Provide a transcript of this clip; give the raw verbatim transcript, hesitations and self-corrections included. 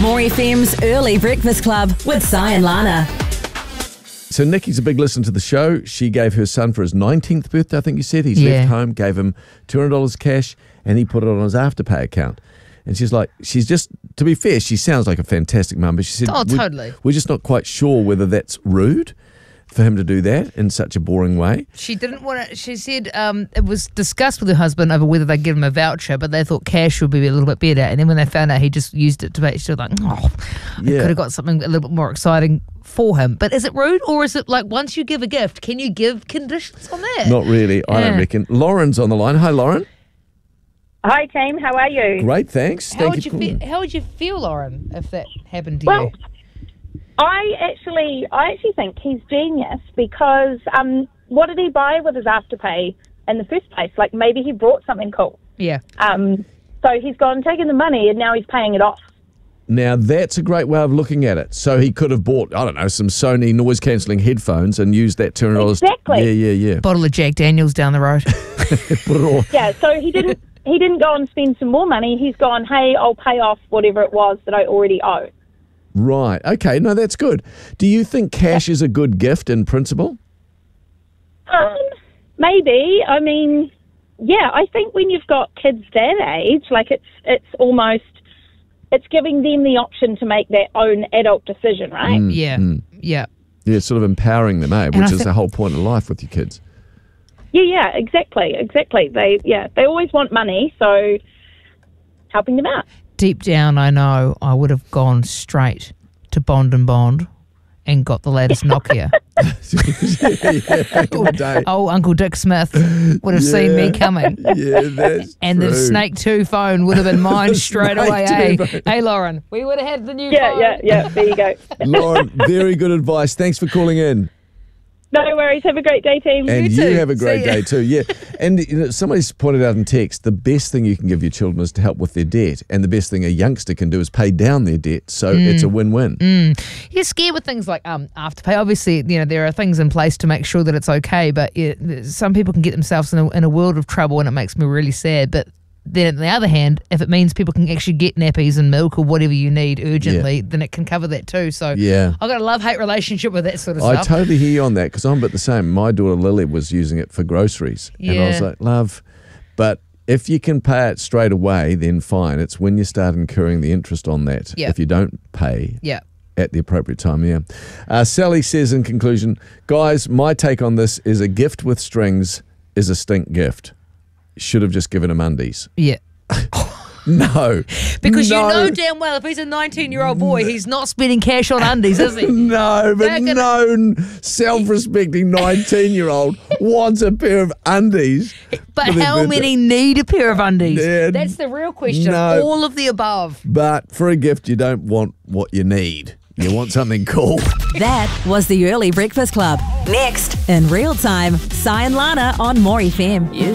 More F M's Early Breakfast Club with Si and Lana. So Nikki's a big listener to the show. She gave her son for his nineteenth birthday, I think you said. He's Yeah. left home, gave him two hundred dollars cash, and he put it on his Afterpay account. And she's like, she's just, to be fair, she sounds like a fantastic mum, but she said, Oh, "We- totally. We're just not quite sure whether that's rude for him to do that in such a boring way." She didn't want to. She said um, it was discussed with her husband over whether they'd give him a voucher, but they thought cash would be a little bit better. And then when they found out he just used it to pay, she was like, oh, I Yeah. could have got something a little bit more exciting for him. But is it rude, or is it like once you give a gift, can you give conditions on that? Not really, I don't Yeah. reckon. Lauren's on the line. Hi, Lauren. Hi team, how are you? Great, thanks. How Thank would you for feel? calling. How would you feel, Lauren, if that happened to Well, you? I actually, I actually think he's genius because um, what did he buy with his Afterpay in the first place? Like maybe he bought something cool. Yeah. Um, so he's gone taken the money and now he's paying it off. Now, that's a great way of looking at it. So he could have bought, I don't know, some Sony noise-cancelling headphones and used that two hundred dollars. Exactly. Yeah, yeah, yeah. Bottle of Jack Daniels down the road. Put it all. Yeah, so he didn't. He didn't go and spend some more money. He's gone, hey, I'll pay off whatever it was that I already owe. Right. Okay. No, that's good. Do you think cash is a good gift in principle? Um, maybe. I mean, yeah, I think when you've got kids that age, like it's it's almost it's giving them the option to make their own adult decision, right? yeah. Yeah. Yeah, it's sort of empowering them, eh? I Which is think- the whole point of life with your kids. Yeah, yeah, exactly, exactly. They yeah, they always want money, so helping them out. Deep down, I know I would have gone straight to Bond and Bond and got the latest Nokia. yeah, back in the day. Oh, Uncle Dick Smith would have seen me coming. Yeah, that's And true. the Snake two phone would have been mine straight Snake away, two eh? phone. Hey, Lauren, we would have had the new Yeah, phone. yeah, yeah. There you go. Lauren, very good advice. Thanks for calling in. No worries. Have a great day, team. And You you, too. have a great See ya. day too. Yeah. And you know, somebody's pointed out in text, the best thing you can give your children is to help with their debt. And the best thing a youngster can do is pay down their debt. So Mm. it's a win-win. You're scared with things like um, Afterpay. Obviously, you know, there are things in place to make sure that it's okay, but yeah, some people can get themselves in a, in a world of trouble, and it makes me really sad. But then on the other hand, if it means people can actually get nappies and milk or whatever you need urgently, Yeah. then it can cover that too. So Yeah. I've got a love-hate relationship with that sort of I stuff. totally hear you on that because I'm a bit the same. My daughter Lily was using it for groceries. And I was Yeah. like, love, but if you can pay it straight away, then fine. It's when you start incurring the interest on that. Yeah. If you don't pay yeah. at the appropriate time, yeah. Uh, Sally says in conclusion, guys, my take on this is a gift with strings is a stink gift. Should have just given him undies. Yeah. No. Because no. you know damn well if he's a nineteen-year-old boy, he's not spending cash on undies, is he? No, but They're gonna- no self-respecting nineteen-year-old wants a pair of undies. But for their how birthday. many need a pair of undies? Yeah, That's the real question. no. All of the above. But for a gift, you don't want what you need. You want something cool. That was the Early Breakfast Club. Next, in real time, Si and Lana on More F M.